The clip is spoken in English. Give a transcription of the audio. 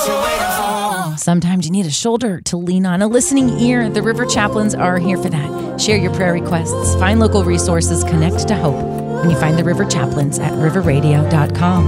Sometimes you need a shoulder to lean on, a listening ear. The River Chaplains are here for that. Share your prayer requests, find local resources, connect to hope when you find the River Chaplains at riverradio.com.